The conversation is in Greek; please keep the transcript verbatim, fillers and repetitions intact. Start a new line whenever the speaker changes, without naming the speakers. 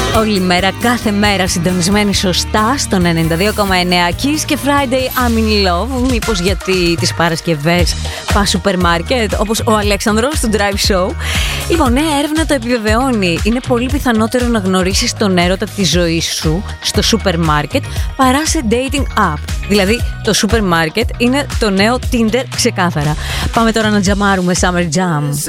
Όλη μέρα, κάθε μέρα συντονισμένη σωστά στον ενενήντα δύο κόμμα εννέα Kiss και Friday I'm in love. Μήπως γιατί τις Παρασκευές πας σούπερ μάρκετ, όπως ο Αλέξανδρος του Drive Show. Λοιπόν, νέα έρευνα το επιβεβαιώνει. Είναι πολύ πιθανότερο να γνωρίσεις τον έρωτα της ζωής σου στο σούπερ μάρκετ παρά σε dating app. Δηλαδή, το σούπερ μάρκετ είναι το νέο Tinder ξεκάθαρα. Πάμε τώρα να τζαμάρουμε Summer Jam.